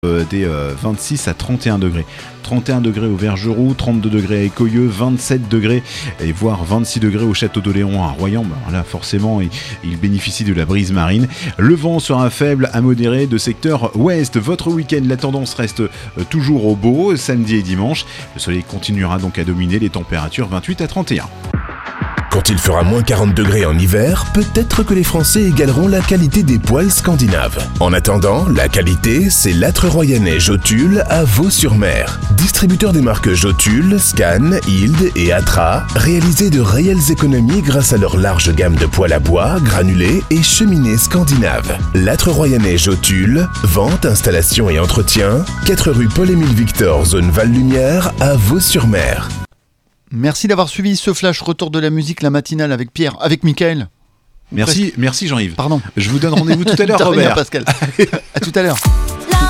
des 26 à 31 degrés. 31 degrés au Vergeroux, 32 degrés à Écoyeux, 27 degrés et voire 26 degrés au Château d'Oléron à Royan. Là, forcément, il bénéficie de la brise marine. Le vent sera faible à modéré de secteur ouest. Votre week-end, la tendance reste toujours au beau, samedi et dimanche. Le soleil continuera donc à dominer les températures 28 à 31. Quand il fera moins 40 degrés en hiver, peut-être que les Français égaleront la qualité des poêles scandinaves. En attendant, la qualité, c'est l'âtre royannais Jotule à Vaux-sur-Mer. Distributeur des marques Jotule, Scan, Hild et Atra, réalisez de réelles économies grâce à leur large gamme de poêles à bois, granulés et cheminées scandinaves. L'âtre royannais Jotule, vente, installation et entretien, 4 rue Paul-Émile Victor, zone Val-Lumière à Vaux-sur-Mer. Merci d'avoir suivi ce flash retour de la musique, la matinale avec Pierre, avec Mickaël. Merci Jean-Yves. Pardon. Je vous donne rendez-vous tout à l'heure, Rien, Robert. Pascal. À tout à l'heure.